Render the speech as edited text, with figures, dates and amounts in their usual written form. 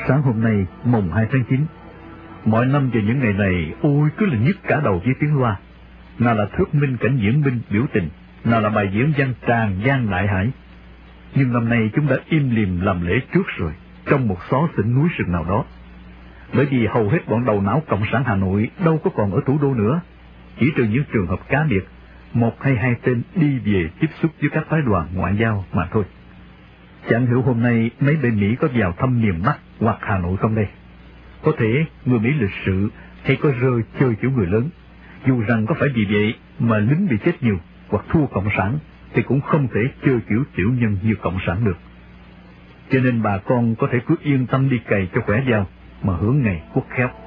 Sáng hôm nay, mùng 2 tháng 9, mọi năm vào những ngày này, ôi cứ là nhức cả đầu với tiếng loa. Nào là thuyết minh cảnh diễn binh biểu tình, nào là bài diễn văn tràn gian đại hải. Nhưng năm nay chúng đã im lìm làm lễ trước rồi, trong một xó xỉnh núi rừng nào đó. Bởi vì hầu hết bọn đầu não Cộng sản Hà Nội đâu có còn ở thủ đô nữa, chỉ trừ những trường hợp cá biệt, một hay hai tên đi về tiếp xúc với các phái đoàn ngoại giao mà thôi. Chẳng hiểu hôm nay mấy bên Mỹ có vào thăm miền Bắc hoặc Hà Nội không đây? Có thể người Mỹ lịch sự hay có rơi chơi kiểu người lớn, dù rằng có phải vì vậy mà lính bị chết nhiều hoặc thua Cộng sản thì cũng không thể chơi kiểu tiểu nhân như Cộng sản được. Cho nên bà con có thể cứ yên tâm đi cày cho khỏe vào mà hưởng ngày quốc khép.